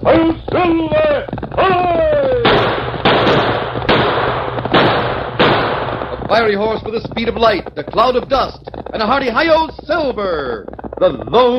I'll Silver! A fiery horse with the speed of light, a cloud of dust, and a hearty hi-yo, Silver! The Lone